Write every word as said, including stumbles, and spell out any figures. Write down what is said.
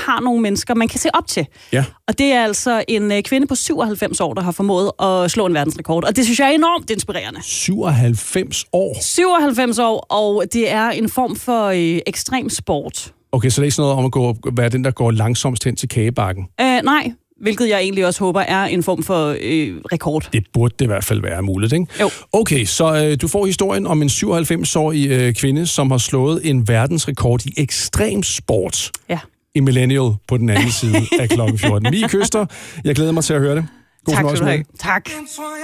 har nogle mennesker, man kan se op til. Ja. Og det er altså en øh, kvinde på syvoghalvfems år, der har formået at slå en verdensrekord. Og det synes jeg er enormt inspirerende. syvoghalvfems år? syvoghalvfems år, og det er en form for øh, ekstrem sport. Okay, så det er ikke sådan noget om at gå, være den, der går langsomst hen til kagebakken? Øh, nej, hvilket jeg egentlig også håber er en form for øh, rekord. Det burde det i hvert fald være muligt, ikke? Jo. Okay, så øh, du får historien om en syvoghalvfems-årig øh, kvinde, som har slået en verdensrekord i ekstrem sport. Ja. I Millennial på den anden side af klokken fjorten. Mie Køster, jeg glæder mig til at høre det. God Tak skal du have. med. Tak.